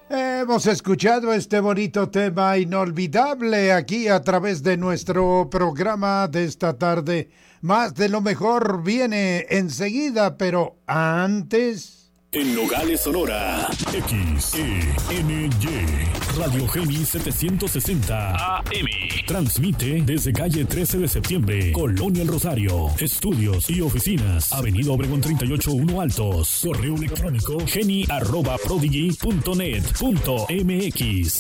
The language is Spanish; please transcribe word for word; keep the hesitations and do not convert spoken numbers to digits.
Hemos escuchado este bonito tema inolvidable aquí a través de nuestro programa de esta tarde. Más de lo mejor viene enseguida, pero antes... En Nogales, Sonora, X E N Y, Radio Geni setecientos sesenta A M. Transmite desde calle trece de septiembre, Colonia El Rosario. Estudios y oficinas, Avenida Obregón treinta y ocho uno Altos. Correo electrónico geni arroba prodigy punto net punto mx.